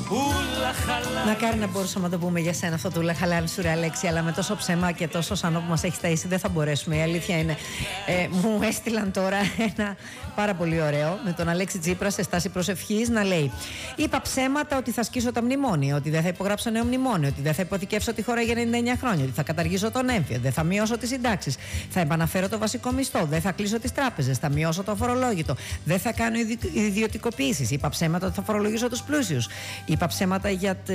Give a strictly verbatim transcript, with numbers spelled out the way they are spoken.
Μακάρι να μπορούσαμε να το πούμε για σένα αυτό το ουλαχαλάν σου, ρε Αλέξη, αλλά με τόσο ψέμα και τόσο σανό που μας έχει ταΐσει δεν θα μπορέσουμε. Η αλήθεια είναι. Ε, μου έστειλαν τώρα ένα πάρα πολύ ωραίο με τον Αλέξη Τσίπρα σε στάση προσευχής να λέει: είπα ψέματα ότι θα σκίσω τα μνημόνια, ότι δεν θα υπογράψω νέο μνημόνιο, ότι δεν θα υποθηκεύσω τη χώρα για ενενήντα εννέα χρόνια, ότι θα καταργήσω τον έμφυα, δεν θα μειώσω τις συντάξεις, θα επαναφέρω το βασικό μισθό, δεν θα κλείσω τις τράπεζες, θα μειώσω το αφορολόγητο, δεν θα κάνω ιδιωτικοποιήσεις. Είπα ψέματα ότι θα φορολογήσω τους πλούσιους. Είπα ψέματα για